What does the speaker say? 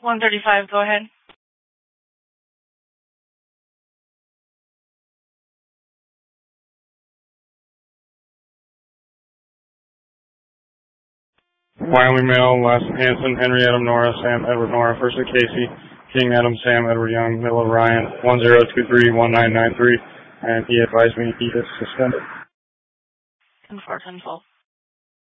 135, go ahead. Wyoming Mail, Wes Hanson, Henry Adam Nora, Sam Edward Nora, First of Casey, King Adam, Sam Edward Young, Middle Ryan, 10231993, and he advised me he is suspended. 10-4, 10-12.